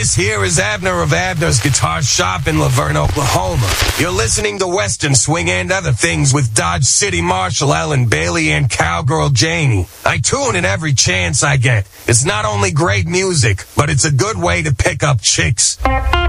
This here is Abner of Abner's Guitar Shop in Laverne, Oklahoma. You're listening to Western Swing and Other Things with Dodge City Marshal Ellen Bailey and Cowgirl Janie. I tune in every chance I get. It's not only great music, but it's a good way to pick up chicks.